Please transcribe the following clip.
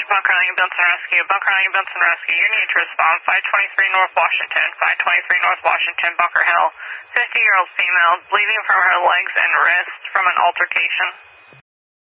Bunker Lane, Benson Rescue. Bunker Lane, Benson Rescue. You need to respond. 523 North Washington. 523 North Washington, Bunker Hill. 50-year-old female, bleeding from her legs and wrists from an altercation.